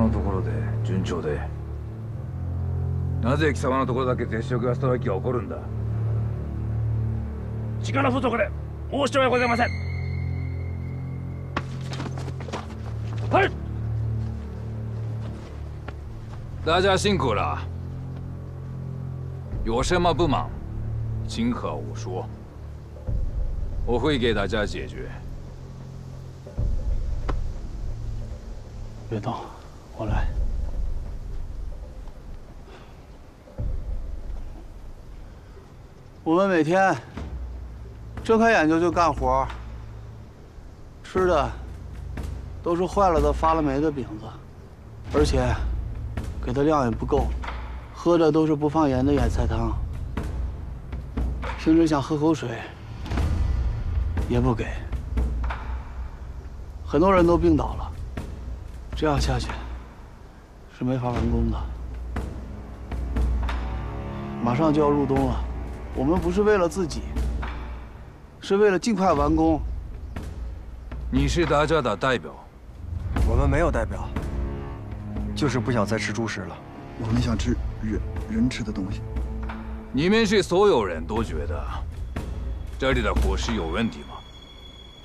のところで順調で、なぜ貴様のところだけ絶食やストライキが起こるんだ？ 力不足で申し訳ございません。はい。 大家辛苦了，有什么不满，请和我说，我会给大家解决。 别动，我来。我们每天睁开眼睛就干活，吃的都是坏了的、发了霉的饼子，而且给的量也不够，喝的都是不放盐的野菜汤。平时想喝口水也不给，很多人都病倒了。这样下去是没法完工的。马上就要入冬了，我们不是为了自己，是为了尽快完工。 你是大家的代表， 我们没有代表，就是不想再吃猪食了。 我们想吃人吃的东西。 你们是所有人都觉得这里的伙食有问题吗？